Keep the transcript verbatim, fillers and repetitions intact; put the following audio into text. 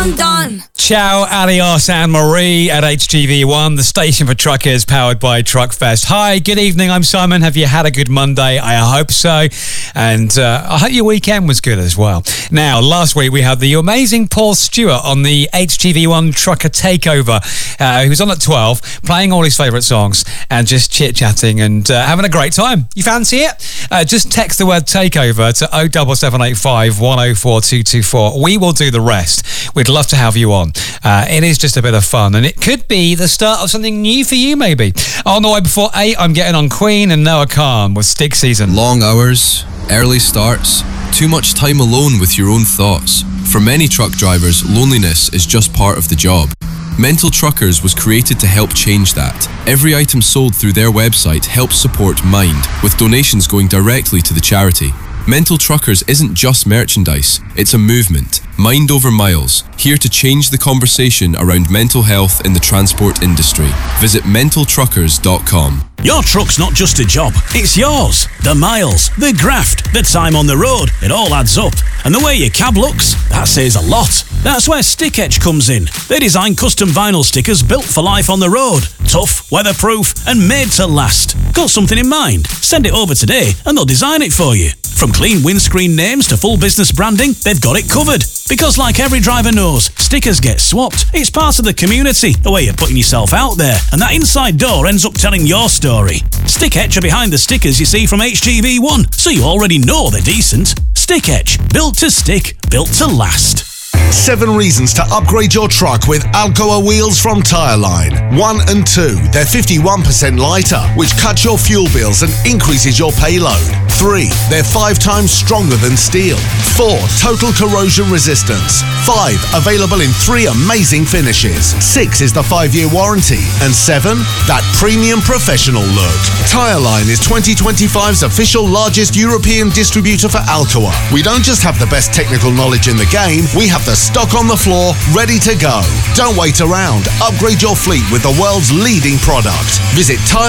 I'm done. Ciao, adios, Anne Marie at H G V one, the station for truckers powered by Truckfest. Hi, good evening. I'm Simon. Have you had a good Monday? I hope so. And uh, I hope your weekend was good as well. Now, last week we had the amazing Paul Stewart on the H G V one Trucker Takeover. Uh, he was on at twelve, playing all his favourite songs and just chit-chatting and uh, having a great time. You fancy it? Uh, just text the word takeover to oh seven seven eight five, one oh four two two four. We will do the rest. We'd love to have you on. Uh, it is just a bit of fun, and it could be the start of something new for you, maybe. On the way before eight, I'm getting on Queen and Noah Khan with Stick Season. Long hours, early starts, too much time alone with your own thoughts. For many truck drivers, loneliness is just part of the job. Mental Truckers was created to help change that. Every item sold through their website helps support Mind, with donations going directly to the charity. Mental Truckers isn't just merchandise, it's a movement. Mind over miles, here to change the conversation around mental health in the transport industry. Visit mental truckers dot com. Your truck's not just a job, it's yours. The miles, the graft, the time on the road, it all adds up. And the way your cab looks, that says a lot. That's where Stick Etch comes in. They design custom vinyl stickers built for life on the road. Tough, weatherproof, and made to last. Got something in mind? Send it over today and they'll design it for you. From clean windscreen names to full business branding, they've got it covered. Because like every driver knows, stickers get swapped. It's part of the community, a way of putting yourself out there, and that inside door ends up telling your story. Stick Etch are behind the stickers you see from H G V one, so you already know they're decent. Stick Etch, built to stick, built to last. Seven reasons to upgrade your truck with Alcoa wheels from Tireline. One and two, they're fifty-one percent lighter, which cuts your fuel bills and increases your payload. Three, they're five times stronger than steel. Four, total corrosion resistance. Five, available in three amazing finishes. Six is the five-year warranty. And seven, that premium professional look. Tireline is twenty twenty-five's official largest European distributor for Alcoa. We don't just have the best technical knowledge in the game, we have the stock on the floor, ready to go. Don't wait around. Upgrade your fleet with the world's leading product. Visit Tire